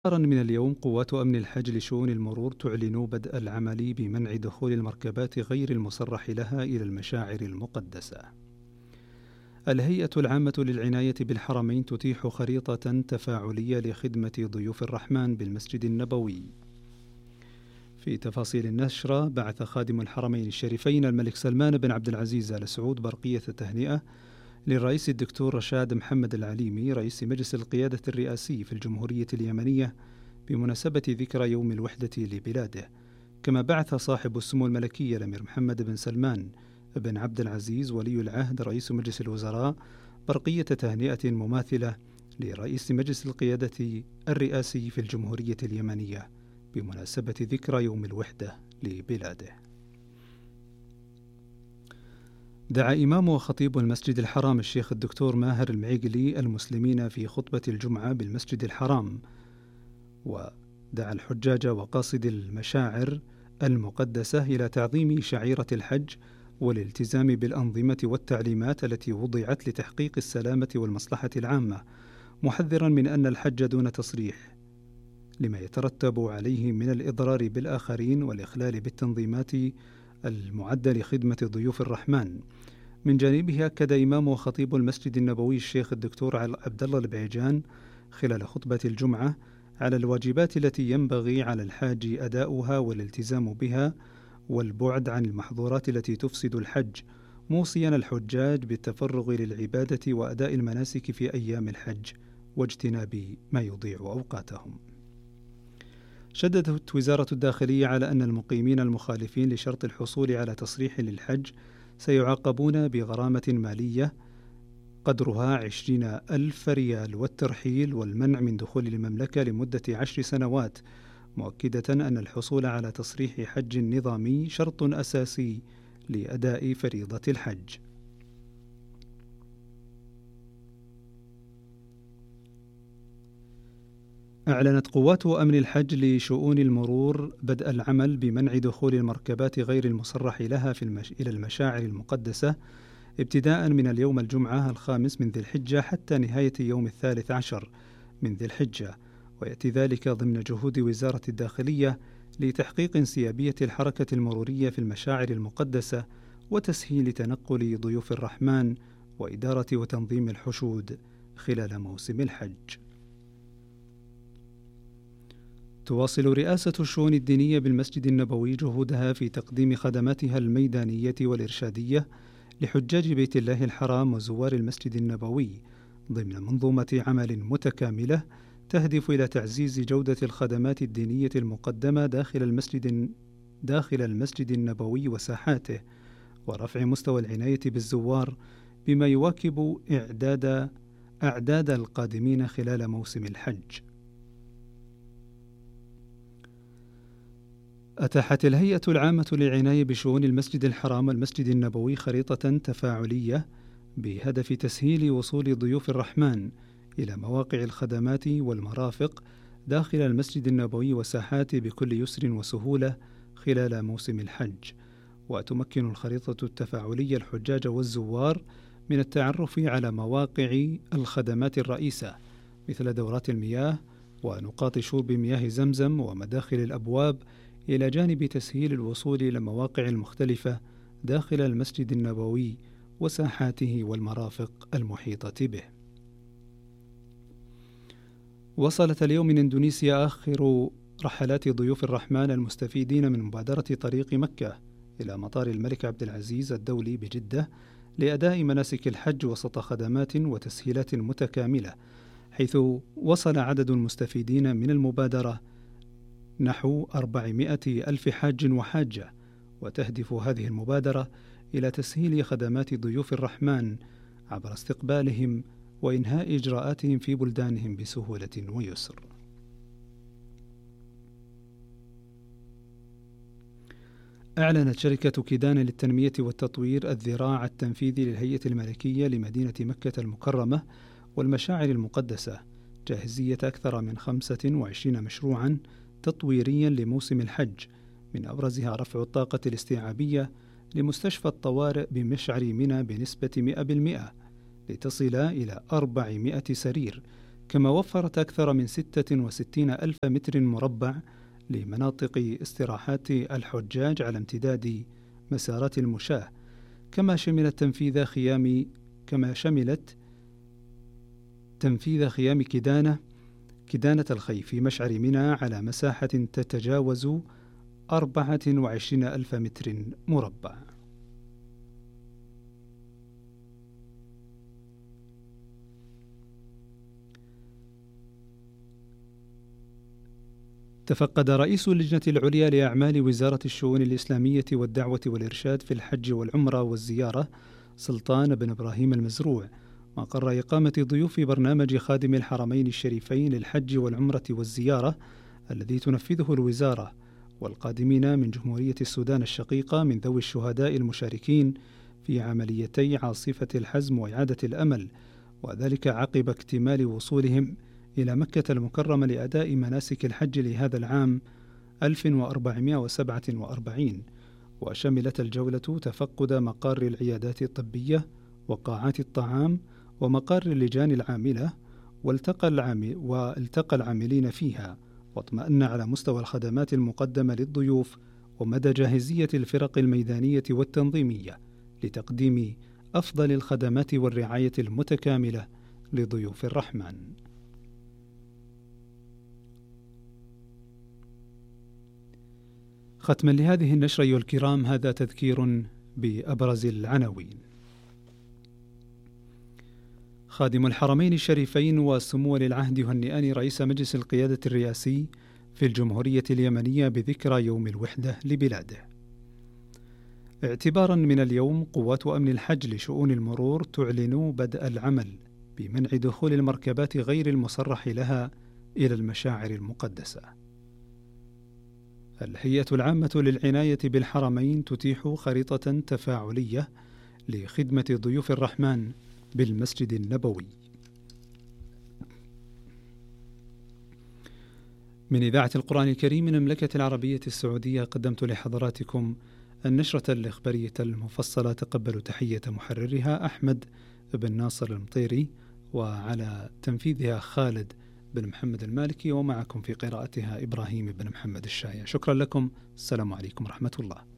من اليوم قوات أمن الحج لشؤون المرور تعلن بدء العمل بمنع دخول المركبات غير المصرح لها إلى المشاعر المقدسة. الهيئة العامة للعناية بالحرمين تتيح خريطة تفاعلية لخدمة ضيوف الرحمن بالمسجد النبوي. في تفاصيل النشرة، بعث خادم الحرمين الشريفين الملك سلمان بن عبد العزيز آل سعود برقية التهنئة للرئيس الدكتور رشاد محمد العليمي رئيس مجلس القيادة الرئاسي في الجمهورية اليمنية بمناسبة ذكرى يوم الوحدة لبلاده. كما بعث صاحب السمو الملكي الأمير محمد بن سلمان بن عبد العزيز ولي العهد رئيس مجلس الوزراء برقية تهنئة مماثلة لرئيس مجلس القيادة الرئاسي في الجمهورية اليمنية بمناسبة ذكرى يوم الوحدة لبلاده. دعا إمام وخطيب المسجد الحرام الشيخ الدكتور ماهر المعيقلي المسلمين في خطبة الجمعة بالمسجد الحرام، ودعا الحجاج وقاصد المشاعر المقدسة إلى تعظيم شعيرة الحج والالتزام بالأنظمة والتعليمات التي وضعت لتحقيق السلامة والمصلحة العامة، محذرا من أن الحج دون تصريح لما يترتب عليه من الإضرار بالآخرين والإخلال بالتنظيمات المعدة لخدمة ضيوف الرحمن. من جانبه أكد إمام وخطيب المسجد النبوي الشيخ الدكتور عبد الله البعيجان خلال خطبة الجمعة على الواجبات التي ينبغي على الحاج أداؤها والالتزام بها والبعد عن المحظورات التي تفسد الحج، موصيا الحجاج بالتفرغ للعبادة وأداء المناسك في أيام الحج واجتناب ما يضيع أوقاتهم. شددت وزارة الداخلية على أن المقيمين المخالفين لشرط الحصول على تصريح للحج سيعاقبون بغرامة مالية قدرها 20,000 ريال والترحيل والمنع من دخول المملكة لمدة 10 سنوات، مؤكدة أن الحصول على تصريح حج نظامي شرط أساسي لأداء فريضة الحج. أعلنت قوات أمن الحج لشؤون المرور بدء العمل بمنع دخول المركبات غير المصرح لها إلى المشاعر المقدسة ابتداء من اليوم الجمعة 5 من ذي الحجة حتى نهاية يوم 13 من ذي الحجة، ويأتي ذلك ضمن جهود وزارة الداخلية لتحقيق انسيابية الحركة المرورية في المشاعر المقدسة وتسهيل تنقل ضيوف الرحمن وإدارة وتنظيم الحشود خلال موسم الحج. تواصل رئاسة الشؤون الدينية بالمسجد النبوي جهودها في تقديم خدماتها الميدانية والإرشادية لحجاج بيت الله الحرام وزوار المسجد النبوي ضمن منظومة عمل متكاملة تهدف إلى تعزيز جودة الخدمات الدينية المقدمة داخل المسجد النبوي وساحاته، ورفع مستوى العناية بالزوار بما يواكب أعداد القادمين خلال موسم الحج. أتاحت الهيئة العامة للعناية بشؤون المسجد الحرام والمسجد النبوي خريطة تفاعلية بهدف تسهيل وصول ضيوف الرحمن إلى مواقع الخدمات والمرافق داخل المسجد النبوي وساحاته بكل يسر وسهولة خلال موسم الحج. وتمكن الخريطة التفاعلية الحجاج والزوار من التعرف على مواقع الخدمات الرئيسة مثل دورات المياه ونقاط شرب مياه زمزم ومداخل الأبواب، إلى جانب تسهيل الوصول إلى المواقع المختلفة داخل المسجد النبوي وساحاته والمرافق المحيطة به. وصلت اليوم من إندونيسيا آخر رحلات ضيوف الرحمن المستفيدين من مبادرة طريق مكة إلى مطار الملك عبد العزيز الدولي بجدة لأداء مناسك الحج وسط خدمات وتسهيلات متكاملة، حيث وصل عدد المستفيدين من المبادرة نحو 400,000 حاج وحاجة. وتهدف هذه المبادرة إلى تسهيل خدمات ضيوف الرحمن عبر استقبالهم وإنهاء إجراءاتهم في بلدانهم بسهولة ويسر. أعلنت شركة كيدان للتنمية والتطوير الذراع التنفيذي للهيئة الملكية لمدينة مكة المكرمة والمشاعر المقدسة جاهزية أكثر من 25 مشروعا تطويريا لموسم الحج، من أبرزها رفع الطاقة الاستيعابية لمستشفى الطوارئ بمشعر منى بنسبة 100% لتصل إلى 400 سرير، كما وفرت أكثر من 66 ألف متر مربع لمناطق استراحات الحجاج على امتداد مسارات المشاة، كما شملت تنفيذ خيام كدانة الخي في مشعر منى على مساحة تتجاوز 24 ألف متر مربع. تفقد رئيس اللجنة العليا لأعمال وزارة الشؤون الإسلامية والدعوة والإرشاد في الحج والعمرة والزيارة سلطان بن إبراهيم المزروع مقر إقامة ضيوف برنامج خادم الحرمين الشريفين للحج والعمرة والزيارة الذي تنفذه الوزارة، والقادمين من جمهورية السودان الشقيقة من ذوي الشهداء المشاركين في عمليتي عاصفة الحزم وإعادة الأمل، وذلك عقب اكتمال وصولهم إلى مكة المكرمة لأداء مناسك الحج لهذا العام 1447. وشملت الجولة تفقد مقار العيادات الطبية وقاعات الطعام ومقار اللجان العاملة، والتقى العاملين فيها، واطمأن على مستوى الخدمات المقدمة للضيوف ومدى جاهزية الفرق الميدانية والتنظيمية لتقديم أفضل الخدمات والرعاية المتكاملة لضيوف الرحمن. ختما لهذه النشرة أيها الكرام، هذا تذكير بأبرز العناوين. خادم الحرمين الشريفين وسمو ولي العهد يهنئان رئيس مجلس القيادة الرئاسي في الجمهورية اليمنية بذكرى يوم الوحدة لبلاده. اعتبارا من اليوم قوات أمن الحج لشؤون المرور تعلن بدء العمل بمنع دخول المركبات غير المصرح لها إلى المشاعر المقدسة. الهيئة العامة للعناية بالحرمين تتيح خريطة تفاعلية لخدمة ضيوف الرحمن بالمسجد النبوي. من إذاعة القرآن الكريم من المملكة العربية السعودية قدمت لحضراتكم النشرة الإخبارية المفصلة. تقبلوا تحية محررها أحمد بن ناصر المطيري، وعلى تنفيذها خالد بن محمد المالكي، ومعكم في قراءتها إبراهيم بن محمد الشايع. شكرا لكم، السلام عليكم ورحمة الله.